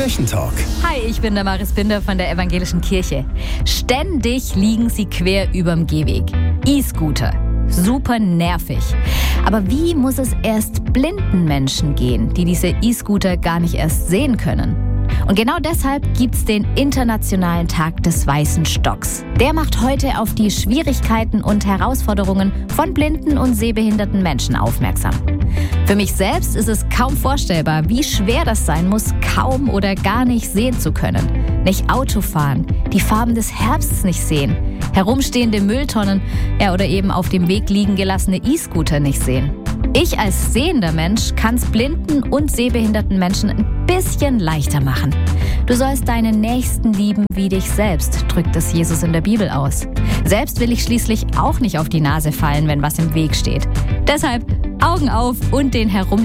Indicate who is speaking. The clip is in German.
Speaker 1: Kirchentalk.
Speaker 2: Hi, ich bin der Maris Binder von der Evangelischen Kirche. Ständig liegen sie quer überm Gehweg. E-Scooter. Super nervig. Aber wie muss es erst blinden Menschen gehen, die diese E-Scooter gar nicht erst sehen können? Und genau deshalb gibt's den Internationalen Tag des Weißen Stocks. Der macht heute auf die Schwierigkeiten und Herausforderungen von blinden und sehbehinderten Menschen aufmerksam. Für mich selbst ist es kaum vorstellbar, wie schwer das sein muss, kaum oder gar nicht sehen zu können. Nicht Auto fahren, die Farben des Herbstes nicht sehen, herumstehende Mülltonnen, oder eben auf dem Weg liegen gelassene E-Scooter nicht sehen. Ich als sehender Mensch kann's blinden und sehbehinderten Menschen ein bisschen leichter machen. Du sollst deinen Nächsten lieben wie dich selbst, drückt es Jesus in der Bibel aus. Selbst will ich schließlich auch nicht auf die Nase fallen, wenn was im Weg steht. Deshalb Augen auf und den